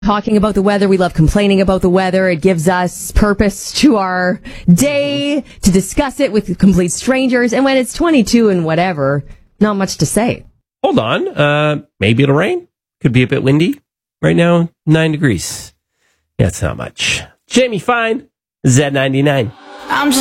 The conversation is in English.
talking about the weather. We love complaining about the weather. It gives us purpose to our day to discuss it with complete strangers. And when it's 22 and whatever, not much to say. Hold on. Maybe it'll rain. Could be a bit windy. Right now, 9 degrees. Yeah, it's not much. Jamie Fine, Z99. I'm just